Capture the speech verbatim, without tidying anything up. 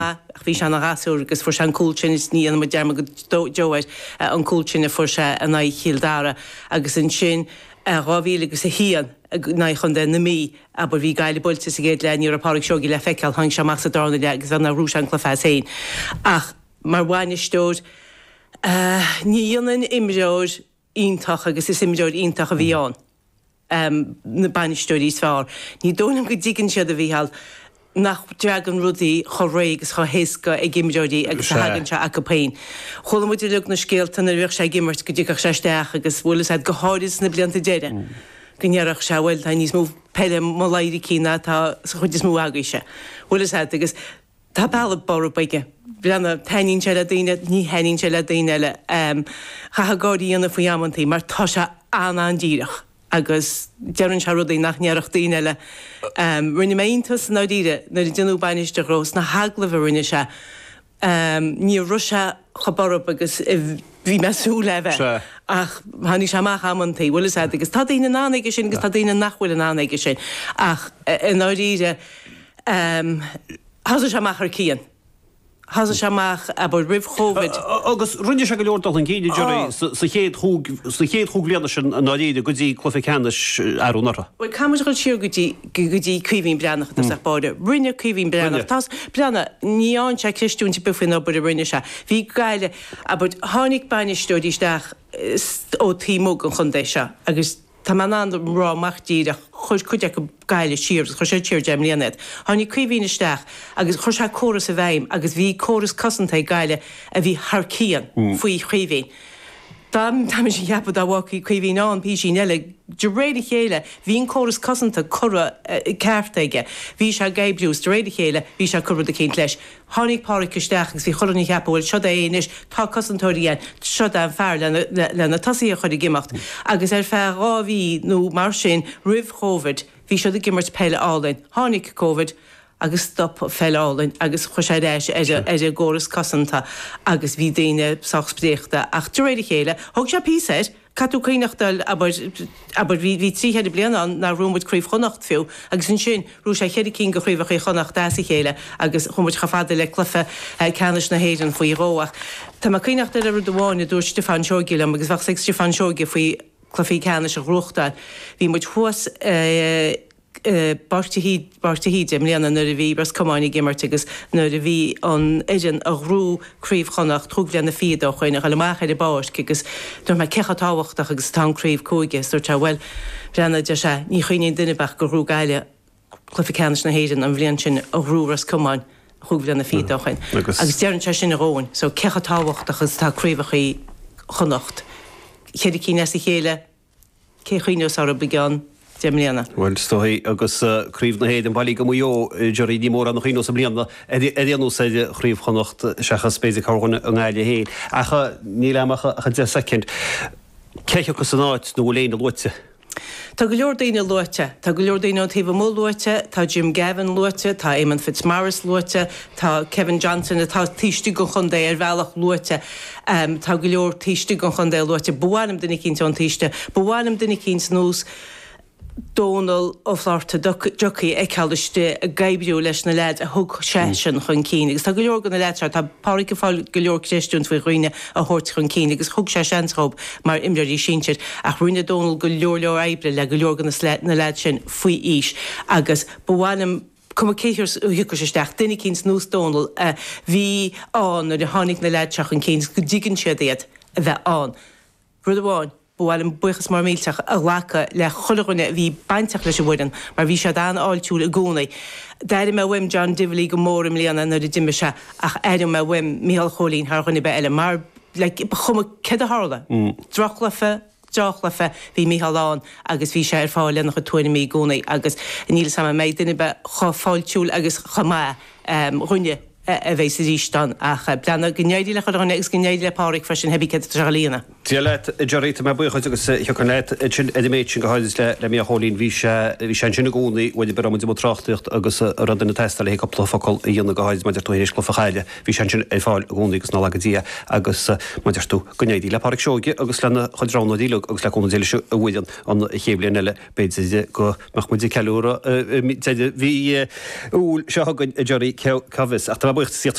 bhí se na gasú agus fu an cúltin is ní an dearrma go Joid an cúltin a fu se an chiildára agus an sin ráhíle agus a hían na chun den na mí a bur bhí gaiile bulte sa géad le ní apáric seogi le feiceil hang se mach a dána le agus an na rús an chlufa féin. Ach mar bhaine stód ní dionan imreoir ítach agus is imreoir ítach a bhíán na banistóirí sfár. Ní dónam go dtígann siad a bhíhall nach dragan rudí choré agus cho héisca ag gimreoirí agus hagann se a capéin. Chola mu le na scéalta na bhíoh sé gimmart go dtíach seisteach agus bhfuil ag go háiris na blianta déire. Gnearach se bhfuil tá níos mó peile má leirí cína tá chuid is mó agaise. Bhfuil agus tá bailla bar baige. Brenna taín se le daine ní heín se le daine le cha gádaí anna faoi ammantaí mar tá se anna an díireach agus dearann se rudaí nach nearach daine le rinne méontas náíre na i denú bainisteach rós na haglah rinne se ní ruise chabarb agus bhí meú le bheith ach haní se amach ammantaí bhfuil agus tá daine náige sin agus tá daine nachhfuil an náige sin ach in náíre has se amach ar cían. Has se amach a bud rih chovid. Agus runne se go leordal an céide Jerry sa chéad chúg léana sin an náide go dtí cluficeannis arúnara. Bhil kam go siú gotí go dtí cuihín breannach a báide. Rinne cuihín breannach. Tás breanna níán se clistúnta bufin bud a rinne se. Bhí gaile a bud tháinig bainisteoiríisteach ó tímó an chundé se agus tá man an rá machtíide chuir chuide go gaiile siir chu sé tíir deim líanaad. Tháinig cuihín isteach agus chuir se choras a bhéim agus bhí choras cosanta gaile a bhí Harcían faoi chuihín. Tá tá sé heappa a bhhaí chuihín an písí eile de réidir chéile hín choras cosanta chora ceirtaige. Bhí se gaibbriús de réidir chéile bhí se chura a cén leis. Tháinig páric isteach agus bhí choraní heappa bhfuil seo éis tá cosantóiríon seo an fear lena tasaí a chuir gimacht. Agus ar fear ráhí nó mar sin rih COVID hí seo a gimmart peile álainn. Tháinig COVID agus stop felláin agus chuiséis ar a ggóras cosanta agus bhí daine sachspréachta ach de réidir chéile thug se písaid catú chuoinechtal aber bhí tríhead blian an na rúmid críomh chonacht fiú agus in sin rú sé chéidir cín go chríomh é chonacht dása chéile agus chumid chafada le clufa ceannis na héidir faoi róach. Tá má chuoinecht ar a doháinine dúir Stefan Seogi agus bhah sé Stefan Seogi faoi clufií ceannis a ruachtáil. Bhí muid thuas Barta híide mléanana nuair a bhí bras comáinnig gimmart agus nuair a bhí an éidir a rú críomh chonacht trúg leanna fiad ó chuoine le maicha de báist agus dúir me cecha táhachtach agus tá críomh cóige dúir te bhfuil breanna de se ní chuoine duinebach go rú gaile cluficeannis na héidir an bhliaon sin a rúras comáin thug leanna fiad ó chuin. Agus dearann se sin a róin, so cecha táhachtach agus tá críomhachaí chonacht. Chéidir cí nes i chéile cé chuoineos á began Demliana. Well, stohi agus críomh na héad an bailí go mó Jerry ní mór an nach chuoine sa blianana éanú sé chríomh chonacht sechas spéidir carghanna an gáile héin. Acha ní leamacha a de second. Ceiche go san áit nó bhfuil éon luite? Tá go leor daoine luite, Tá go leor daoine taobh mó luite, tá Jim Gavin luite, tá Eamon Fitzmaurice luite, tá Kevin Johnson atá tíistú go chundé ar bhealach luite, tá go leor tíistú go chundé luite, bhhaim duna cínte an tíiste, bhhaim duna cíns nús Donal óhláirta jocaí ag ceiste a gaibbriú leis na leid a thug sé sin chun cíine. Agus tá go leor gan na leitseir tá páric go fáil go leor cléistún faoi roioine a thuirt chun cíine, agus thug sé seanrób mar imreirí sinseir a roioine Donal go leor leor éibre le go leor gan na leid sin faoi ís agus bhhaim cum céirs thugur séisteach duine cíns nús Donal a bhí an ar de tháinig na leidseach an cíns go dtígann siad iad a bheith an. Rud amháin bhil an buchas mar míteach a lecha le cholarúine bhí bainteach leis bhdan, mar bhí se an áiltúil a gúnaí. D'éidir me bhfuim John Divilly go mórim líana na diime se ach éidir me bhfuim Michael Cholín th chuna be eile mar le chuma ced a hála. Drochlafa, Drochlafa bhí Michaelán agus bhí sé ar fáil lena chu tuaine mí gúnaí agus níl sama méid duine be cho fáiltúil agus chamá runne a bheith sa rístan ach bleanna gnéidir le chuna agus gnéidir le páric freisin hebí ced a líana. Tí leit Jerryta me buchaid agus chun leit edméid sin go háidir le le mí Cholín bhí bhí sé sinna gúnaí bhfuil be ramid tráchtaíocht agus rud na testa le go plofaáil i dhéanana go háid maidir tú éis clofachaile, bhí sé sin é fáil gúnaí agus ná legadí agus maidir tú gnéidir le páric seoige agus lena chudránna díle agus leúna déile se a bhfuidan an chéblion eile béide go meachmuidí ceúra bhí úl se hagann Jerry Cavis ach bucht